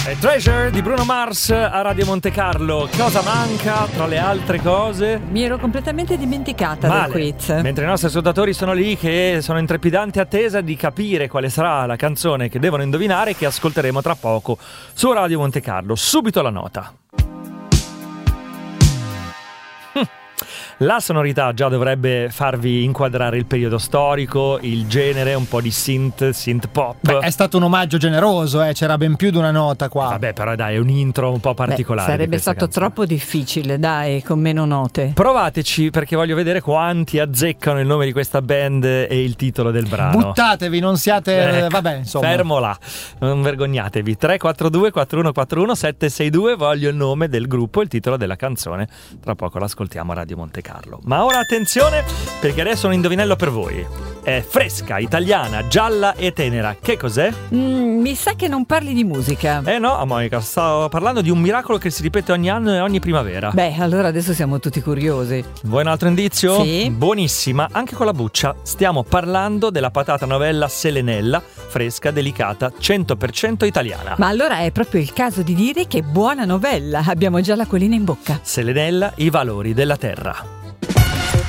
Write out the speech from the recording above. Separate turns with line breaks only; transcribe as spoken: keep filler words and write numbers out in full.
E Treasure di Bruno Mars a Radio Monte Carlo. Cosa manca tra le altre cose?
Mi ero completamente dimenticata
Male.
del quiz.
Mentre i nostri ascoltatori sono lì che sono in trepidante attesa di capire quale sarà la canzone che devono indovinare, che ascolteremo tra poco su Radio Monte Carlo. Subito la nota. La sonorità già dovrebbe farvi inquadrare il periodo storico, il genere, un po' di synth, synth pop.
Beh, è stato un omaggio generoso, eh? C'era ben più di una nota qua.
Vabbè, però dai, è un intro un po' particolare.
Beh, sarebbe stato
canzone.
troppo difficile, dai, con meno note.
Provateci, perché voglio vedere quanti azzeccano il nome di questa band e il titolo del brano.
Buttatevi, non siate...
Ecco,
vabbè, insomma.
fermo là, non vergognatevi. Tre quattro due quattro uno quattro uno sette sei due, voglio il nome del gruppo e il titolo della canzone. Tra poco l'ascoltiamo a Radio Monte Carlo. Ma ora attenzione, perché adesso un indovinello per voi. È fresca, italiana, gialla e tenera. Che cos'è?
Mm, mi sa che non parli di musica.
Eh no, Monica, stavo parlando di un miracolo che si ripete ogni anno e ogni primavera.
Beh, allora adesso siamo tutti curiosi.
Vuoi un altro indizio?
Sì.
Buonissima, anche con la buccia. Stiamo parlando della patata novella Selenella, fresca, delicata, cento per cento italiana.
Ma allora è proprio il caso di dire che buona novella. Abbiamo già l'acquolina in bocca.
Selenella, i valori della terra.